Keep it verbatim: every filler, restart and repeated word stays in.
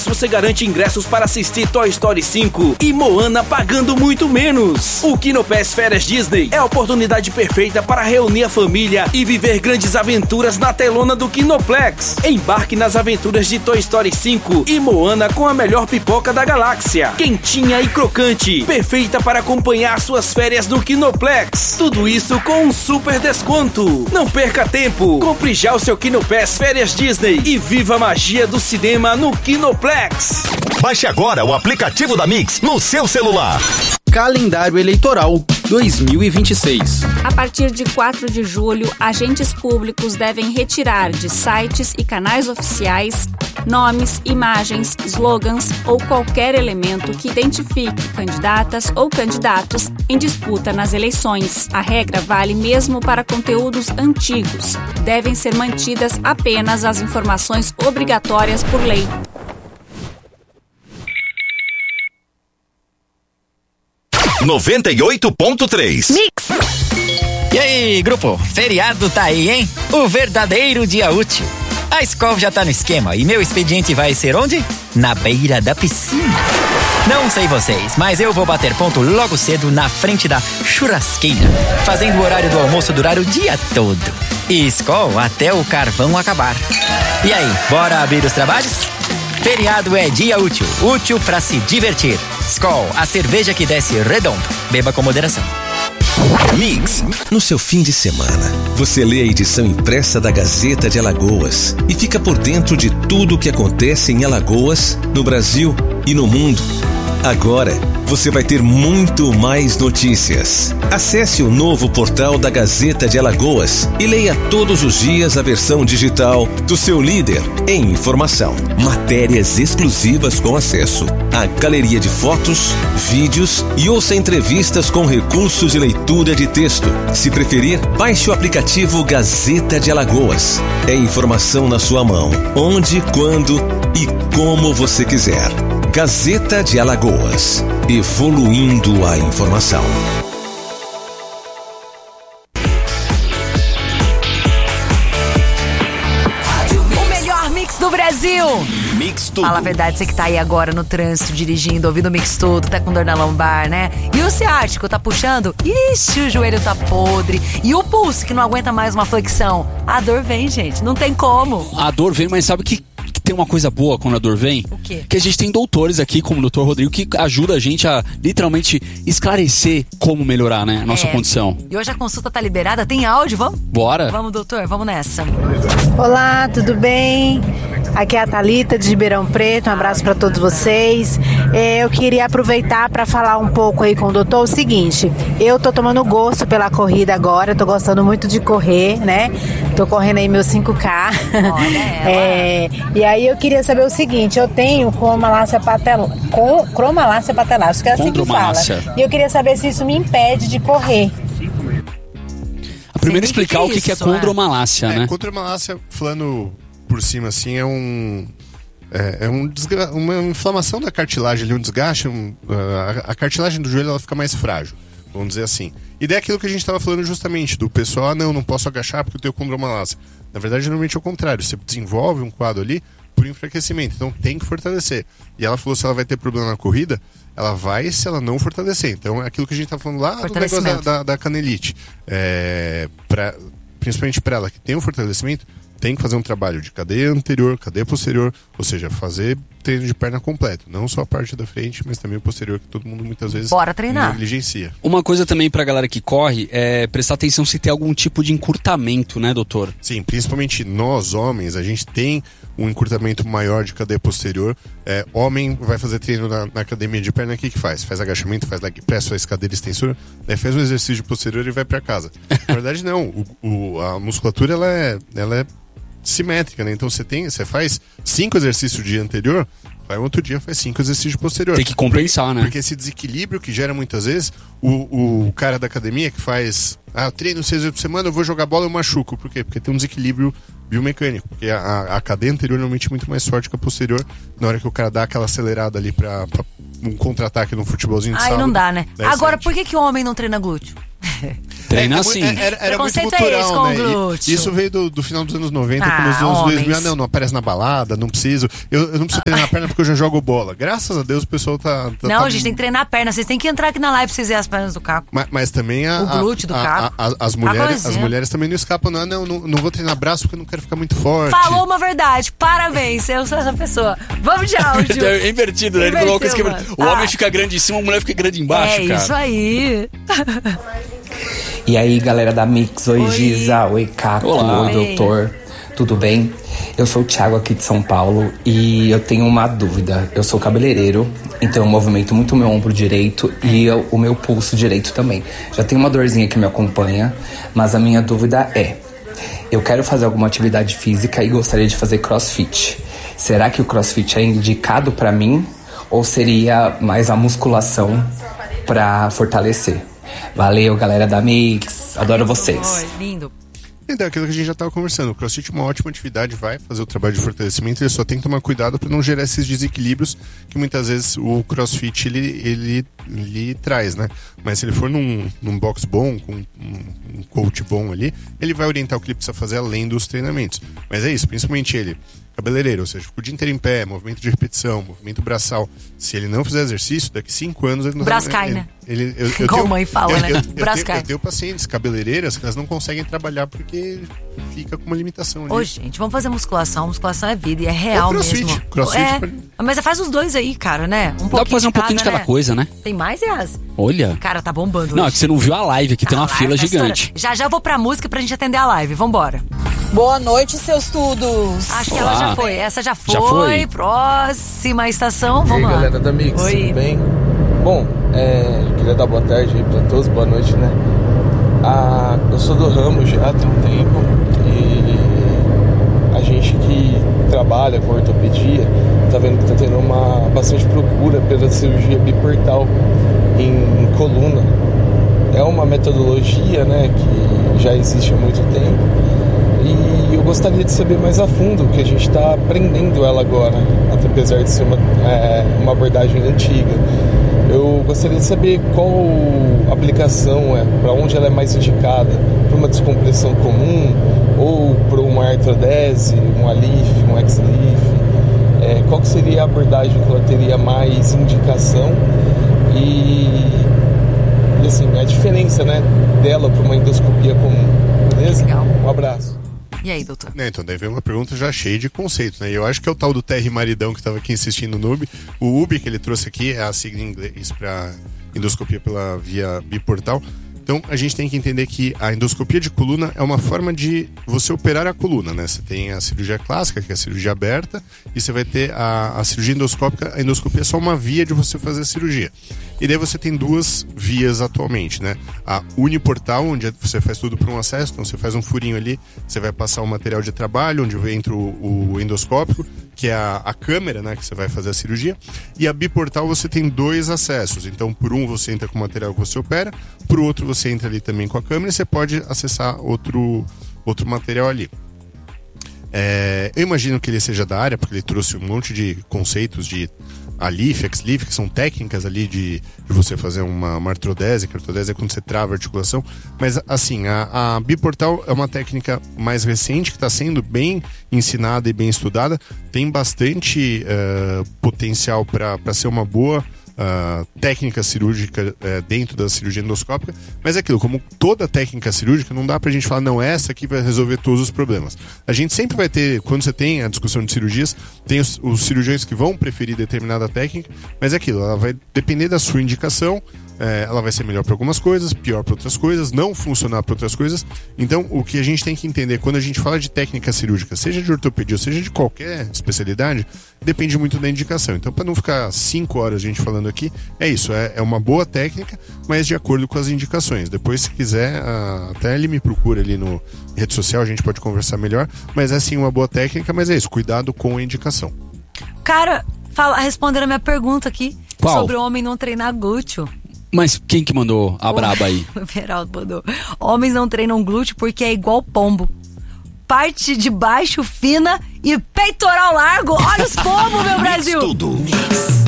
você garante ingressos para assistir Toy Story cinco e Moana pagando muito menos. O KinoPass Férias Disney é a oportunidade perfeita para reunir a família e viver grandes aventuras na telona do Kinoplex. Embarque nas aventuras de Toy Story cinco e Moana com a melhor pipoca da galáxia, quentinha e crocante, perfeita para acompanhar suas férias no Kinoplex. Tudo isso com um super desconto. Não perca tempo, compre já o seu KinoPass Férias Disney e viva a magia do cinema no Kinoplex. Baixe agora o aplicativo da Mix no seu celular. Calendário Eleitoral dois mil e vinte e seis. A partir de quatro de julho, agentes públicos devem retirar de sites e canais oficiais nomes, imagens, slogans ou qualquer elemento que identifique candidatas ou candidatos em disputa nas eleições. A regra vale mesmo para conteúdos antigos. Devem ser mantidas apenas as informações obrigatórias por lei. noventa e oito ponto três. Mix. E aí, grupo? Feriado tá aí, hein? O verdadeiro dia útil. A Skol já tá no esquema e meu expediente vai ser onde? Na beira da piscina. Não sei vocês, mas eu vou bater ponto logo cedo na frente da churrasqueira, fazendo o horário do almoço durar o dia todo. E Skol até o carvão acabar. E aí, bora abrir os trabalhos? Feriado é dia útil, útil pra se divertir. Skol, a cerveja que desce redondo. Beba com moderação. Mix. No seu fim de semana, você lê a edição impressa da Gazeta de Alagoas e fica por dentro de tudo o que acontece em Alagoas, no Brasil e no mundo. Agora, você vai ter muito mais notícias. Acesse o novo portal da Gazeta de Alagoas e leia todos os dias a versão digital do seu líder em informação. Matérias exclusivas com acesso à galeria de fotos, vídeos e ouça entrevistas com recursos de leitura de texto. Se preferir, baixe o aplicativo Gazeta de Alagoas. É informação na sua mão, onde, quando e como você quiser. Gazeta de Alagoas, evoluindo a informação. O melhor mix do Brasil. Mix tudo. Fala a verdade, você que tá aí agora no trânsito, dirigindo, ouvindo o mix tudo, tá com dor na lombar, né? E o ciático tá puxando? Ixi, o joelho tá podre. E o pulso que não aguenta mais uma flexão? A dor vem, gente, não tem como. A dor vem, mas sabe que tem uma coisa boa quando a dor vem? O quê? Que a gente tem doutores aqui, como o doutor Rodrigo, que ajuda a gente a literalmente esclarecer como melhorar, né, a nossa É. condição. E hoje a consulta tá liberada, tem áudio, vamos? Bora? Vamos, doutor, vamos nessa. Olá, tudo bem? Aqui é a Thalita de Ribeirão Preto, um abraço para todos vocês. É, eu queria aproveitar para falar um pouco aí com o doutor o seguinte: eu tô tomando gosto pela corrida agora, tô gostando muito de correr, né? Tô correndo aí meu cinco K. Olha ela. É, e aí eu queria saber o seguinte: eu tenho cromalácia patelar, com, cromalácia patelar, acho que é assim que fala. E eu queria saber se isso me impede de correr. Primeiro Sei nem explicar que o que, isso, que é condromalácia, É, né? condromalácia, falando por cima assim, é um é, é um desgra... uma inflamação da cartilagem ali, um desgaste, um, a, a cartilagem do joelho ela fica mais frágil, vamos dizer assim. E daí aquilo que a gente estava falando justamente, do pessoal, ah não, não posso agachar porque eu tenho condromalácia. Na verdade, normalmente é o contrário, você desenvolve um quadro ali por enfraquecimento, então tem que fortalecer. E ela falou se ela vai ter problema na corrida, ela vai se ela não fortalecer. Então é aquilo que a gente tá falando lá do negócio da, da, da canelite. É, pra, principalmente para ela que tem um fortalecimento, tem que fazer um trabalho de cadeia anterior, cadeia posterior, ou seja, fazer treino de perna completo, não só a parte da frente, mas também o posterior, que todo mundo muitas vezes Bora treinar. negligencia. Uma coisa também pra galera que corre é prestar atenção se tem algum tipo de encurtamento, né, doutor? Sim, principalmente nós homens, a gente tem um encurtamento maior de cadeia posterior. É, homem vai fazer treino na, na academia de perna, o que que faz? Faz agachamento, faz leg press, faz cadeira extensora, daí faz um exercício posterior e vai pra casa. Na verdade não, o, o, a musculatura ela é, ela é simétrica, né? Então você tem, você faz cinco exercícios dia anterior, vai um outro dia faz cinco exercícios posterior. Tem que compensar, porque, né? Porque esse desequilíbrio que gera muitas vezes o, o cara da academia que faz, ah, eu treino seis vezes por semana, eu vou jogar bola e eu machuco. Por quê? Porque tem um desequilíbrio biomecânico. Porque a, a cadeia anterior normalmente é muito mais forte que a posterior. Na hora que o cara dá aquela acelerada ali pra, pra um contra-ataque num futebolzinho de Aí sábado, não dá, né? daí Agora, sente. por que, que o homem não treina glúteo? Treina É, assim. é, Era, era muito Preconceito é esse cultural, com né? o glúteo. E isso veio do, do final dos anos noventa, Ah, começo dos anos homens. dois mil. Ah, não, não aparece na balada, não preciso. Eu, eu não preciso treinar a perna porque eu já jogo bola. Graças a Deus o pessoal tá... tá Não, tá... a gente tem que treinar a perna. Vocês têm que entrar aqui na live pra vocês verem as pernas do Caco. Mas, mas também a, O glúteo do a, Caco. a, a, as, Caco é um mulheres, as exemplo. mulheres também não escapam. Não, não, não, não vou treinar braço porque eu não quero ficar muito forte. Falou uma verdade. Parabéns, eu sou essa pessoa. Vamos de áudio. É invertido, né? Ele Inverteu, coloca esquema. mano. O homem Ah. fica grande em cima, a mulher fica grande embaixo, É cara. isso aí. E aí, galera da Mix, oi, Oi. Giza, oi Caco, Olá. oi Oi. doutor, tudo bem? Eu sou o Thiago aqui de São Paulo e eu tenho uma dúvida. Eu sou cabeleireiro, então eu movimento muito o meu ombro direito e eu- o meu pulso direito também. Já tem uma dorzinha que me acompanha, mas a minha dúvida é: eu quero fazer alguma atividade física e gostaria de fazer crossfit. Será que o crossfit é indicado pra mim ou seria mais a musculação pra fortalecer? Valeu, galera da Mix. Adoro vocês. Oi, lindo. Então, aquilo que a gente já estava conversando. O CrossFit é uma ótima atividade, vai fazer o trabalho de fortalecimento, ele só tem que tomar cuidado para não gerar esses desequilíbrios que muitas vezes o CrossFit ele, ele, ele traz, né? Mas se ele for num, num box bom, com um, um coach bom ali, ele vai orientar o que ele precisa fazer além dos treinamentos. Mas é isso, principalmente ele, cabeleireiro, ou seja, o dia inteiro em pé, movimento de repetição, movimento braçal. Se ele não fizer exercício, daqui cinco anos ele não Braço vai... cai, ele, né? Ele, eu, eu Igual tenho- mãe fala, eu, né? Eu, eu, Braço tenho, cai. eu tenho pacientes cabeleireiras que elas não conseguem trabalhar porque fica com uma limitação ali. Ô, gente, vamos fazer musculação. Musculação é vida e é real Ou crossfit. mesmo. Crossfit é, pode- mas faz os dois aí, cara, né? Um Dá pra fazer um pouquinho de cada né? coisa, né? Tem mais, Yas? Olha. Cara, tá bombando Não, é hoje. que você não viu a live aqui, tem A uma live fila tá gigante. estourando. Já já eu vou pra música pra gente atender a live. Vambora. Boa noite, seus tudos. Acho que Olá. ela já foi. Essa já foi. Já foi? Próxima estação, E vamos aí, lá. galera da Mix, Oi. tudo bem? Bom, é, queria dar boa tarde aí pra todos, boa noite, né? Ah, eu sou do ramo já tem um tempo e a gente que trabalha com ortopedia tá vendo que tá tendo uma bastante procura pela cirurgia biportal em coluna. É uma metodologia, né, que já existe há muito tempo e eu gostaria de saber mais a fundo, que a gente está aprendendo ela agora, apesar de ser uma, é, uma abordagem antiga. Eu gostaria de saber qual aplicação é, para onde ela é mais indicada, para uma descompressão comum ou para uma artrodese, um alif, um ex-lif. É, qual que seria a abordagem que ela teria mais indicação e, e assim, a diferença, né, dela para uma endoscopia comum, beleza? Legal. Um abraço. E aí, doutor? Né, então, daí vem uma pergunta já cheia de conceitos, né? E eu acho que é o tal do Terry Maridão que estava aqui insistindo no U B. O U B que ele trouxe aqui é a sigla em inglês para endoscopia pela via biportal. Então, a gente tem que entender que a endoscopia de coluna é uma forma de você operar a coluna, né? Você tem a cirurgia clássica, que é a cirurgia aberta, e você vai ter a, a cirurgia endoscópica. A endoscopia é só uma via de você fazer a cirurgia. E daí você tem duas vias atualmente, né? A uniportal, onde você faz tudo por um acesso, então você faz um furinho ali, você vai passar o material de trabalho, onde entra o, o endoscópico, que é a, a câmera, né, que você vai fazer a cirurgia. E a biportal você tem dois acessos, então por um você entra com o material que você opera, por outro você entra ali também com a câmera e você pode acessar outro, outro material ali. É, eu imagino que ele seja da área, porque ele trouxe um monte de conceitos de alif, ex-lif, que são técnicas ali de, de você fazer uma, uma artrodese, que a artrodese é quando você trava a articulação. Mas assim, a, a biportal é uma técnica mais recente, que está sendo bem ensinada e bem estudada. Tem bastante uh, potencial para ser uma boa Uh, técnica cirúrgica uh, dentro da cirurgia endoscópica, mas é aquilo, como toda técnica cirúrgica, não dá pra gente falar, não, essa aqui vai resolver todos os problemas. A gente sempre vai ter, quando você tem a discussão de cirurgias, tem os, os cirurgiões que vão preferir determinada técnica, mas é aquilo, ela vai depender da sua indicação, é, ela vai ser melhor para algumas coisas, pior para outras coisas, não funcionar para outras coisas. Então, o que a gente tem que entender quando a gente fala de técnica cirúrgica, seja de ortopedia, seja de qualquer especialidade, depende muito da indicação. Então, para não ficar cinco horas a gente falando aqui, é isso, é, é uma boa técnica, mas de acordo com as indicações. Depois, se quiser, uh, até ele me procura ali no rede social, a gente pode conversar melhor, mas é sim uma boa técnica, mas é isso, cuidado com a indicação. Cara, fala, respondendo a minha pergunta aqui. Qual? Sobre o homem não treinar glúteo. Mas quem que mandou a braba aí? O Veraldo mandou. Homens não treinam glúteo porque é igual pombo. Parte de baixo fina e peitoral largo. Olha os pombos, meu Brasil! Tudo.